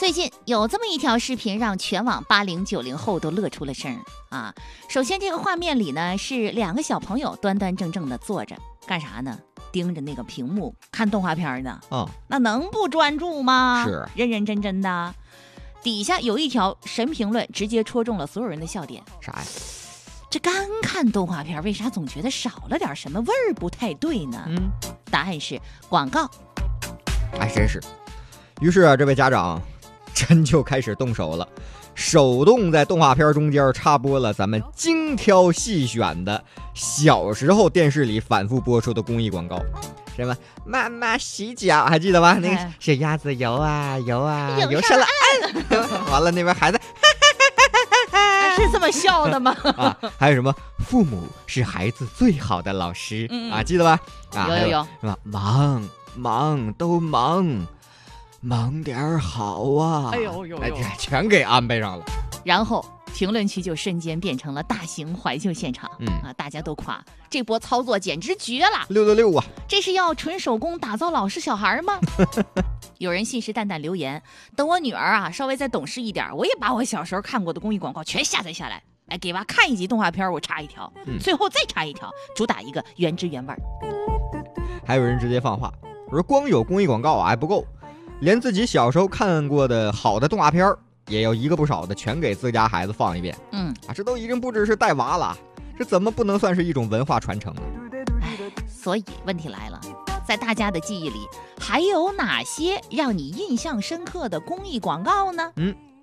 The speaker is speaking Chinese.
最近有这么一条视频，让全网80、90后都乐出了声啊！首先，这个画面里呢是2个小朋友端端正正的坐着，干啥呢？盯着那个屏幕看动画片呢。那能不专注吗？ 是认认真真的。底下有一条神评论，直接戳中了所有人的笑点。 啥呀？ 这刚看动画片，为啥总觉得少了点什么，味儿不太对呢？答案是广告。 还真是。于是啊，这位家长真就开始动手了，手动在动画片中间插播了咱们精挑细选的小时候电视里反复播出的公益广告。什么妈妈洗脚，还记得吧？那个小鸭子游啊游啊游上了岸，完了那边孩子是这么笑的吗？ 啊，还有什么父母是孩子最好的老师啊，记得吧？啊， 有什么忙都忙点好啊！ 哎呦， 全给安排上了。 然后评论区就瞬间变成了大型怀旧现场。大家都夸这波操作简直绝了 ，666啊！ 这是要纯手工打造老实小孩吗？有人信誓旦旦留言，等我女儿啊稍微再懂事一点，我也把我小时候看过的公益广告全下载下来，给娃看一集动画片，我插一条，最后再插一条，主打一个原汁原味。 还有人直接放话，我说光有公益广告还不够，连自己小时候看过的好的动画片也要一个不少的全给自家孩子放一遍。这都已经不只是带娃了，这怎么不能算是一种文化传承呢？ 所以问题来了，在大家的记忆里还有哪些让你印象深刻的公益广告呢？